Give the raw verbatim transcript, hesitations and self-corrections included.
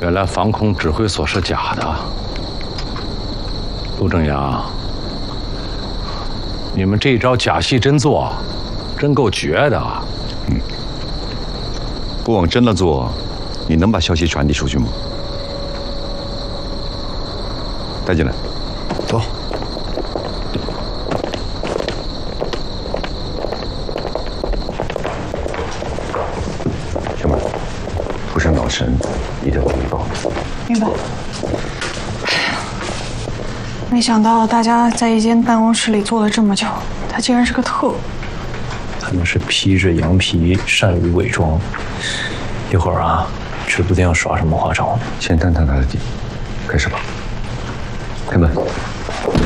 原来防空指挥所是假的。陆正阳，你们这一招假戏真做，真够绝的。 嗯，不往真的做，你能把消息传递出去吗？带进来， 走。 小马，不上老陈，一定要汇报。 明白。没想到大家在一间办公室里坐了这么久，他竟然是个特务。 他们是披着羊皮，善于伪装。一会儿啊，指不定要耍什么花招。 先探探他的底，开始吧。开门。